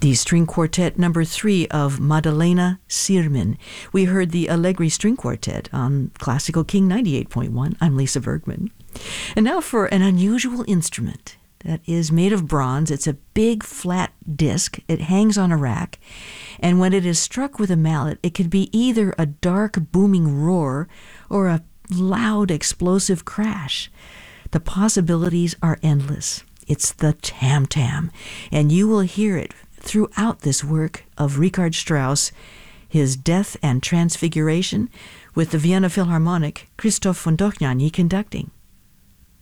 The string quartet number 3 of Maddalena Sirmin. We heard the Allegri String Quartet on Classical King 98.1. I'm Lisa Bergman. And now for an unusual instrument that is made of bronze. It's a big flat disc. It hangs on a rack. And when it is struck with a mallet, it could be either a dark booming roar or a loud explosive crash. The possibilities are endless. It's the tam-tam, and you will hear it throughout this work of Richard Strauss, his Death and Transfiguration, with the Vienna Philharmonic, Christoph von Dohnanyi conducting.